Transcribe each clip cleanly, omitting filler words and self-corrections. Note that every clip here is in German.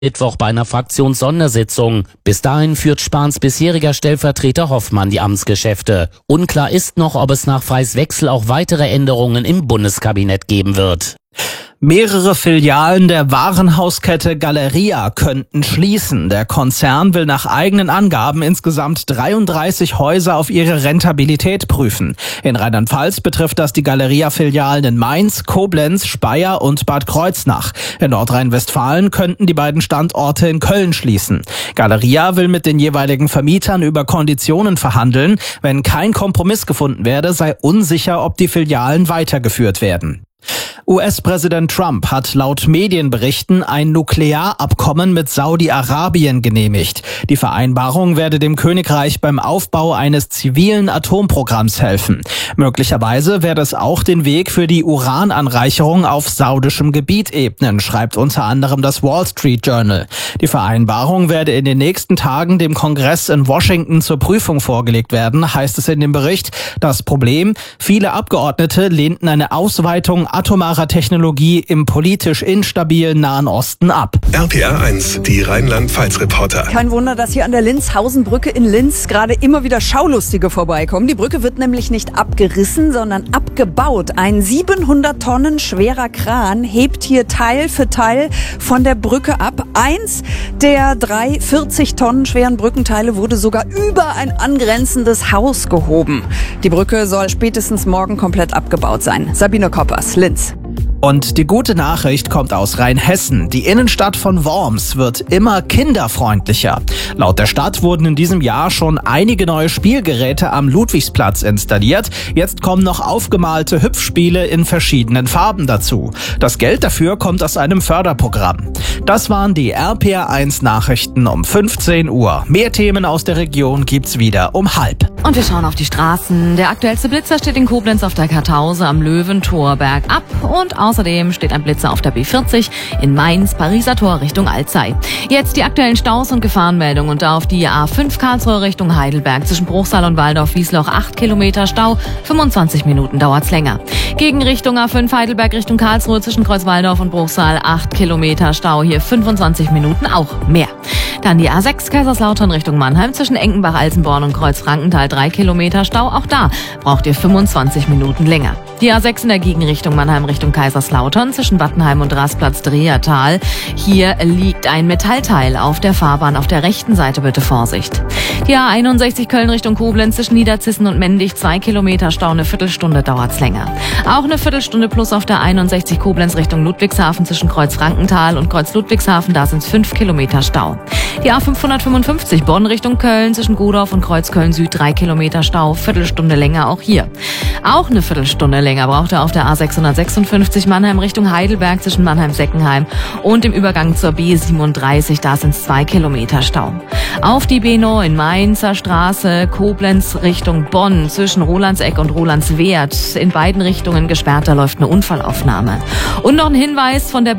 Mittwoch bei einer Fraktionssondersitzung. Bis dahin führt Spahns bisheriger Stellvertreter Hoffmann die Amtsgeschäfte. Unklar ist noch, ob es nach Freys Wechsel auch weitere Änderungen im Bundeskabinett geben wird. Mehrere Filialen der Warenhauskette Galeria könnten schließen. Der Konzern will nach eigenen Angaben insgesamt 33 Häuser auf ihre Rentabilität prüfen. In Rheinland-Pfalz betrifft das die Galeria-Filialen in Mainz, Koblenz, Speyer und Bad Kreuznach. In Nordrhein-Westfalen könnten die beiden Standorte in Köln schließen. Galeria will mit den jeweiligen Vermietern über Konditionen verhandeln. Wenn kein Kompromiss gefunden werde, sei unsicher, ob die Filialen weitergeführt werden. US-Präsident Trump hat laut Medienberichten ein Nuklearabkommen mit Saudi-Arabien genehmigt. Die Vereinbarung werde dem Königreich beim Aufbau eines zivilen Atomprogramms helfen. Möglicherweise werde es auch den Weg für die Urananreicherung auf saudischem Gebiet ebnen, schreibt unter anderem das Wall Street Journal. Die Vereinbarung werde in den nächsten Tagen dem Kongress in Washington zur Prüfung vorgelegt werden, heißt es in dem Bericht. Das Problem: Viele Abgeordnete lehnten eine Ausweitung atomarer Technologie im politisch instabilen Nahen Osten ab. RPR1, die Rheinland-Pfalz-Reporter. Kein Wunder, dass hier an der Linzhausenbrücke in Linz gerade immer wieder Schaulustige vorbeikommen. Die Brücke wird nämlich nicht abgerissen, sondern abgebaut. Ein 700 Tonnen schwerer Kran hebt hier Teil für Teil von der Brücke ab. Eins der 3 40 Tonnen schweren Brückenteile wurde sogar über ein angrenzendes Haus gehoben. Die Brücke soll spätestens morgen komplett abgebaut sein. Sabine Koppers, Linz. Und die gute Nachricht kommt aus Rheinhessen. Die Innenstadt von Worms wird immer kinderfreundlicher. Laut der Stadt wurden in diesem Jahr schon einige neue Spielgeräte am Ludwigsplatz installiert. Jetzt kommen noch aufgemalte Hüpfspiele in verschiedenen Farben dazu. Das Geld dafür kommt aus einem Förderprogramm. Das waren die RPR1 Nachrichten um 15 Uhr. Mehr Themen aus der Region gibt's wieder um 12:30. Und wir schauen auf die Straßen. Der aktuellste Blitzer steht in Koblenz auf der Kartause am Löwentor bergab. Und außerdem steht ein Blitzer auf der B40 in Mainz, Pariser Tor Richtung Alzey. Jetzt die aktuellen Staus und Gefahrenmeldungen. Und da auf die A5 Karlsruhe Richtung Heidelberg zwischen Bruchsal und Waldorf-Wiesloch 8 Kilometer Stau. 25 Minuten dauert's länger. Gegen Richtung A5 Heidelberg Richtung Karlsruhe zwischen Kreuzwaldorf und Bruchsal 8 Kilometer Stau. Hier 25 Minuten, auch mehr. Dann die A6 Kaiserslautern Richtung Mannheim zwischen Enkenbach-Alsenborn und Kreuz-Frankenthal 3 Kilometer Stau. Auch da braucht ihr 25 Minuten länger. Die A6 in der Gegenrichtung Mannheim Richtung Kaiserslautern zwischen Wattenheim und Rastplatz-Drehertal. Hier liegt ein Metallteil auf der Fahrbahn. Auf der rechten Seite bitte Vorsicht. Die A61 Köln Richtung Koblenz zwischen Niederzissen und Mendig 2 Kilometer Stau. Eine Viertelstunde dauert's länger. Auch eine Viertelstunde plus auf der 61 Koblenz Richtung Ludwigshafen zwischen Kreuz-Frankenthal und Kreuz-Ludwigshafen. Da sind's 5 Kilometer Stau. Die A555 Bonn Richtung Köln zwischen Godorf und Kreuzköln Süd 3 Kilometer Stau. Viertelstunde länger auch hier. Auch eine Viertelstunde länger braucht er auf der A656 Mannheim Richtung Heidelberg zwischen Mannheim-Seckenheim und im Übergang zur B37. Da sind 2 Kilometer Stau. Auf die B9 Mainzer Straße Koblenz Richtung Bonn zwischen Rolandseck und Rolandswert. In beiden Richtungen gesperrt, da läuft eine Unfallaufnahme. Und noch ein Hinweis von der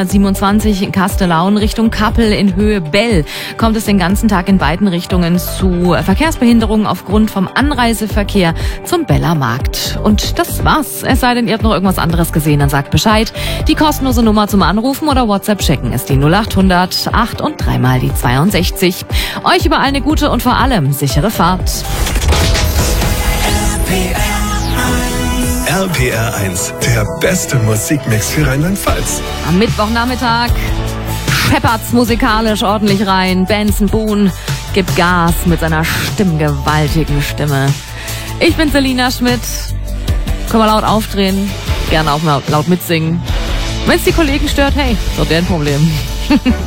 B327 in Kastellaun Richtung Kappel in Höhe Bell. Kommt es den ganzen Tag in beiden Richtungen zu Verkehrsbehinderungen aufgrund vom Anreiseverkehr zum Beller Markt. Und das war's. Es sei denn, ihr habt noch irgendwas anderes gesehen, dann sagt Bescheid. Die kostenlose Nummer zum Anrufen oder WhatsApp checken ist die 0800 8 und 3 mal die 62. Euch überall eine gute und vor allem sichere Fahrt. RPR1, der beste Musikmix für Rheinland-Pfalz. Am Mittwochnachmittag scheppert's musikalisch ordentlich rein. Benson Boone gibt Gas mit seiner stimmgewaltigen Stimme. Ich bin Selina Schmidt. Können wir laut aufdrehen, gerne auch mal laut mitsingen. Wenn es die Kollegen stört, hey, ist doch deren Problem.